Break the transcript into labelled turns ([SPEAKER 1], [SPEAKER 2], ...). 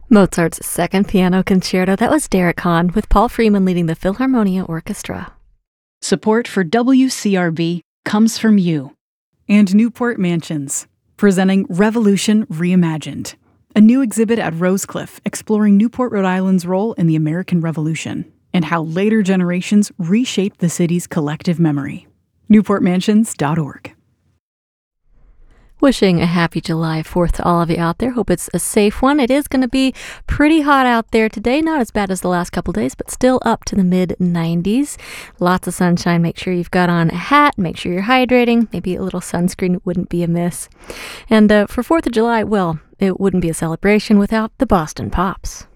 [SPEAKER 1] Mozart's Second Piano Concerto. That was Derek Hahn with Paul Freeman leading the Philharmonia Orchestra.
[SPEAKER 2] Support for WCRB comes from you.
[SPEAKER 3] And Newport Mansions, presenting Revolution Reimagined, a new exhibit at Rosecliff exploring Newport, Rhode Island's role in the American Revolution and how later generations reshaped the city's collective memory. NewportMansions.org.
[SPEAKER 1] Wishing a happy July 4th to all of you out there. Hope it's a safe one. It is going to be pretty hot out there today. Not as bad as the last couple days, but still up to the mid-90s. Lots of sunshine. Make sure you've got on a hat. Make sure you're hydrating. Maybe a little sunscreen wouldn't be amiss. And for 4th of July, well, it wouldn't be a celebration without the Boston Pops.